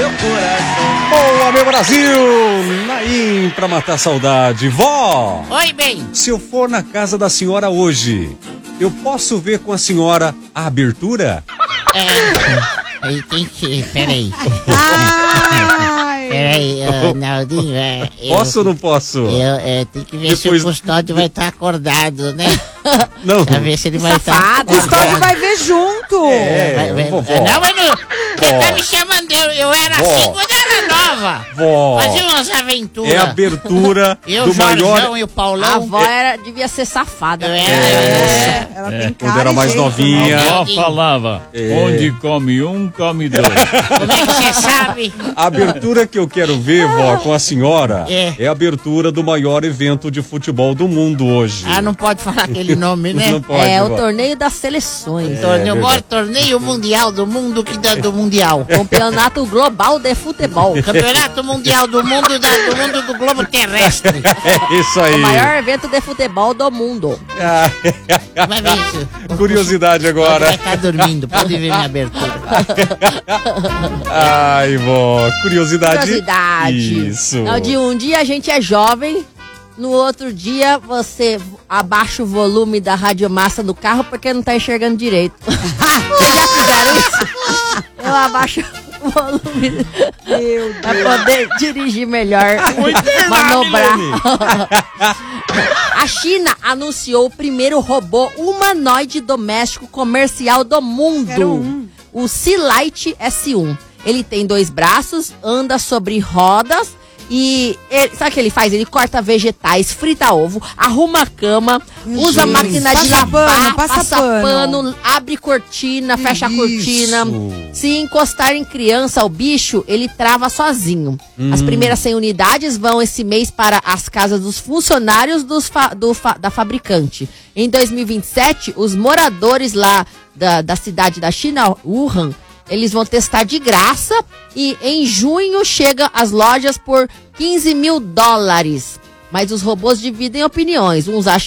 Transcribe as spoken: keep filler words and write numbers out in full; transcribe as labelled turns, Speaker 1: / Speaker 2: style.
Speaker 1: coração. Boa, meu Brasil! Naim, pra matar a saudade. Vó!
Speaker 2: Oi, bem.
Speaker 1: Se eu for na casa da senhora hoje, eu posso ver com a senhora a abertura?
Speaker 2: É, aí tem que... Peraí. Peraí, uh, Naldinho, é, eu,
Speaker 1: Posso ou não posso?
Speaker 2: Eu, é, tem que ver
Speaker 1: Depois...
Speaker 2: se o custódio vai estar acordado, né?
Speaker 1: Não.
Speaker 2: Pra ver se ele vai estar
Speaker 3: Safado, o custódio vai ver junto.
Speaker 1: É,
Speaker 2: vai, vai,
Speaker 1: vovó.
Speaker 2: Não, mas não, você tá me chamando, eu, eu era
Speaker 1: Vó.
Speaker 2: assim quando era nova.
Speaker 1: Vó.
Speaker 2: Fazia umas aventuras.
Speaker 1: É a abertura
Speaker 2: eu,
Speaker 1: do
Speaker 2: o Jorjão
Speaker 1: maior...
Speaker 2: e o Paulão.
Speaker 3: A avó era, devia ser safada.
Speaker 2: Eu era,
Speaker 3: É, ela tem cara
Speaker 1: Quando era
Speaker 3: e
Speaker 1: mais
Speaker 3: jeito,
Speaker 1: novinha.
Speaker 3: né?
Speaker 4: A avó falava,
Speaker 1: É.
Speaker 4: onde come um, come dois.
Speaker 2: Como é que você sabe?
Speaker 1: A abertura que eu quero ver, vó, com a senhora,
Speaker 2: É.
Speaker 1: é a abertura do maior evento de futebol do mundo hoje.
Speaker 2: Ah, não pode falar aquele nome, né?
Speaker 1: Não pode,
Speaker 3: É, o
Speaker 1: vó.
Speaker 3: torneio das seleções.
Speaker 2: Torneio,
Speaker 1: É
Speaker 2: o maior torneio mundial do mundo que dá do mundial.
Speaker 3: Campeonato global de futebol.
Speaker 2: Campeonato mundial do mundo da, do mundo do globo terrestre.
Speaker 1: É isso aí.
Speaker 3: O maior evento de futebol do mundo.
Speaker 1: Ah,
Speaker 2: Vai ver isso.
Speaker 1: curiosidade
Speaker 2: Vai
Speaker 1: agora.
Speaker 2: estar dormindo, pode ver minha abertura.
Speaker 1: Ai, vó, curiosidade.
Speaker 3: Curiosidade.
Speaker 1: Isso.
Speaker 3: Não, de um dia a gente é jovem, no outro dia você abaixa o volume da radiomassa do carro porque não tá enxergando direito. Vocês já fizeram isso? Eu abaixo o volume pra poder dirigir melhor, manobrar. A China anunciou o primeiro robô humanoide doméstico comercial do mundo. O Sealight S um. Ele tem dois braços, anda sobre rodas e ele, sabe o que ele faz? Ele corta vegetais, frita ovo, arruma a cama, usa Gente, máquina de
Speaker 5: passa
Speaker 3: lavar,
Speaker 5: pano, passa
Speaker 3: passa,
Speaker 5: pano.
Speaker 3: pano, abre cortina, fecha a cortina. Se encostar em criança ou bicho, ele trava sozinho. As primeiras cem unidades vão esse mês para as casas dos funcionários dos fa- do fa- da fabricante. Em dois mil e vinte e sete, os moradores lá da, da cidade da China, Wuhan, eles vão testar de graça e em junho chega às lojas por quinze mil dólares. Mas os robôs dividem opiniões. Uns acham